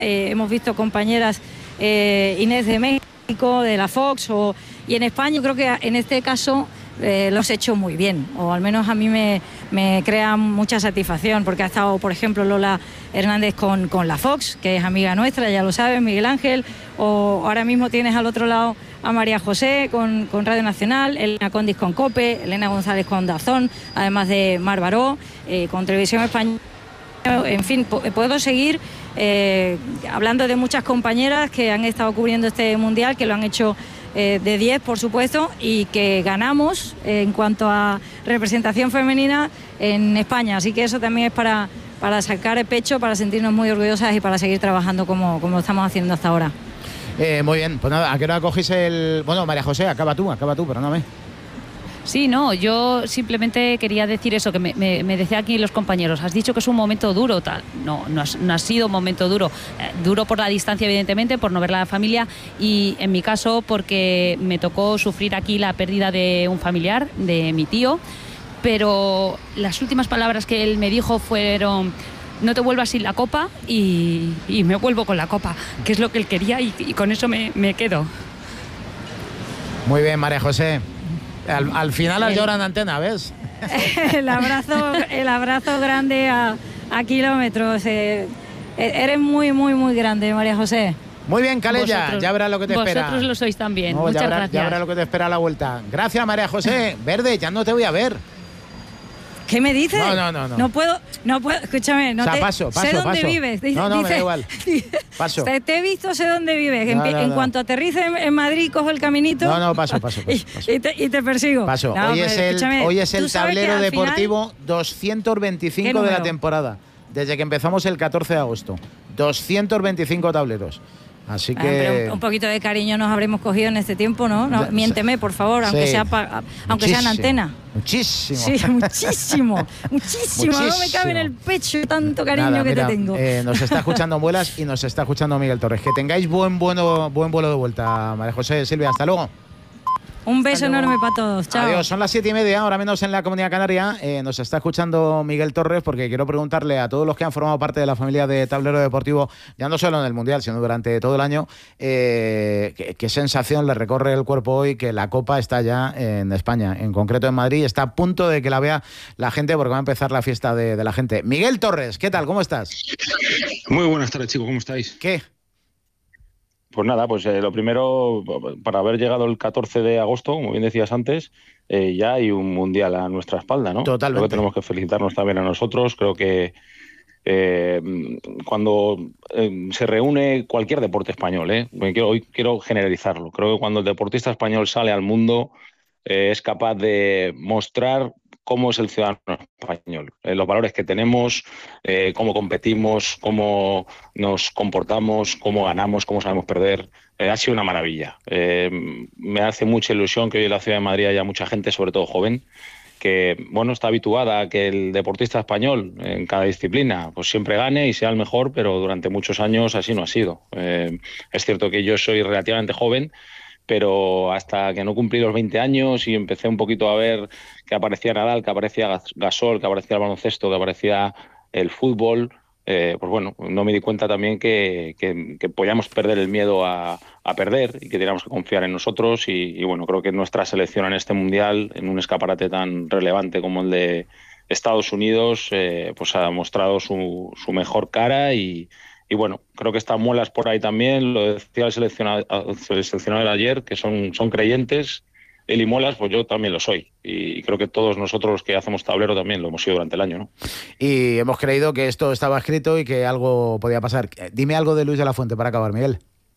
hemos visto compañeras Inés de México, de la Fox, y en España yo creo que en este caso lo has hecho muy bien, o al menos a mí me crea mucha satisfacción, porque ha estado, por ejemplo, Lola Hernández con la Fox, que es amiga nuestra, ya lo sabes, Miguel Ángel, o ahora mismo tienes al otro lado a María José con Radio Nacional, Elena Condis con COPE, Elena González con Dazón, además de Mar Baró, con Televisión Española. En fin, puedo seguir hablando de muchas compañeras que han estado cubriendo este Mundial, que lo han hecho de 10, por supuesto, y que ganamos en cuanto a representación femenina en España. Así que eso también es para sacar el pecho, para sentirnos muy orgullosas y para seguir trabajando como lo estamos haciendo hasta ahora. Muy bien, pues nada, ¿a qué hora cogís el...? Bueno, María José, acaba tú, perdóname. Sí, no, yo simplemente quería decir eso, que me decía aquí los compañeros, has dicho que es un momento duro, tal. No ha sido un momento duro. Duro por la distancia, evidentemente, por no ver a la familia, y en mi caso porque me tocó sufrir aquí la pérdida de un familiar, de mi tío, pero las últimas palabras que él me dijo fueron: no te vuelvas sin la copa, y me vuelvo con la copa, que es lo que él quería, y con eso me quedo. Muy bien, María José. Al final has llorado en antena, ¿ves? El abrazo grande a kilómetros. Eres muy, muy, muy grande, María José. Muy bien, Calella, ya verás lo que te espera. Vosotros lo sois también. Muchas gracias. Ya verás lo que te espera a la vuelta. Gracias, María José. Verde, ya no te voy a ver. ¿Qué me dices? No. No puedo, escúchame, no, paso. Sé dónde vives. No, me da igual. Paso. Te he visto, sé dónde vives. En cuanto aterrice en Madrid, cojo el caminito. No, paso. Y te persigo. Paso. No, hoy es el tablero deportivo 225 de la temporada. Desde que empezamos el 14 de agosto. 225 tableros. Así que... Pero un poquito de cariño nos habremos cogido en este tiempo, ¿no? Miénteme, por favor, aunque sea en antena. Muchísimo. Sí, muchísimo. No me cabe en el pecho tanto cariño que te tengo. Nos está escuchando Muelas y nos está escuchando Miguel Torres. Que tengáis buen vuelo de vuelta, María José, Silvia. Hasta luego. Un beso enorme para todos. Chao. Adiós. Son las 7:30, ahora menos en la Comunidad Canaria. Nos está escuchando Miguel Torres, porque quiero preguntarle a todos los que han formado parte de la familia de Tablero Deportivo, ya no solo en el Mundial, sino durante todo el año, qué sensación le recorre el cuerpo hoy que la Copa está ya en España, en concreto en Madrid. Está a punto de que la vea la gente, porque va a empezar la fiesta de la gente. Miguel Torres, ¿qué tal? ¿Cómo estás? Muy buenas tardes, chicos. ¿Cómo estáis? ¿Qué? Pues nada, pues lo primero, para haber llegado el 14 de agosto, como bien decías antes, ya hay un mundial a nuestra espalda, ¿no? Totalmente. Creo que tenemos que felicitarnos también a nosotros. Creo que cuando se reúne cualquier deporte español, hoy quiero generalizarlo. Creo que cuando el deportista español sale al mundo es capaz de mostrar cómo es el ciudadano español, los valores que tenemos, cómo competimos, cómo nos comportamos, cómo ganamos, cómo sabemos perder. Ha sido una maravilla. Me hace mucha ilusión que hoy en la ciudad de Madrid haya mucha gente, sobre todo joven, que está habituada a que el deportista español en cada disciplina pues siempre gane y sea el mejor, pero durante muchos años así no ha sido. Es cierto que yo soy relativamente joven, pero hasta que no cumplí los 20 años y empecé un poquito a ver que aparecía Nadal, que aparecía Gasol, que aparecía el baloncesto, que aparecía el fútbol, no me di cuenta también que podíamos perder el miedo a perder y que teníamos que confiar en nosotros y creo que nuestra selección en este Mundial, en un escaparate tan relevante como el de Estados Unidos, pues ha mostrado su mejor cara y creo que están Muelas por ahí también, lo decía el seleccionador ayer, que son creyentes. Él y Muelas, pues yo también lo soy. Y creo que todos nosotros los que hacemos tablero también lo hemos sido durante el año, ¿no? Y hemos creído que esto estaba escrito y que algo podía pasar. Dime algo de Luis de la Fuente para acabar, Miguel.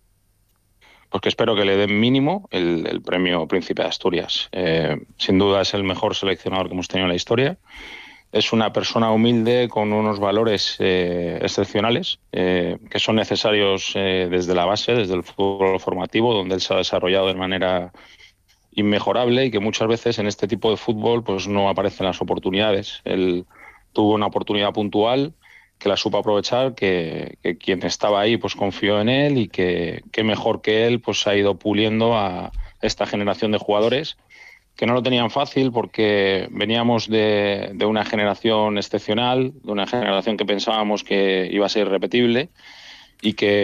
Pues que espero que le den mínimo el premio Príncipe de Asturias. Sin duda es el mejor seleccionador que hemos tenido en la historia. Es una persona humilde con unos valores excepcionales que son necesarios desde la base, desde el fútbol formativo, donde él se ha desarrollado de manera inmejorable y que muchas veces en este tipo de fútbol pues no aparecen las oportunidades. Él tuvo una oportunidad puntual que la supo aprovechar, que quien estaba ahí pues confió en él y que mejor que él pues ha ido puliendo a esta generación de jugadores que no lo tenían fácil porque veníamos de una generación excepcional, de una generación que pensábamos que iba a ser irrepetible y que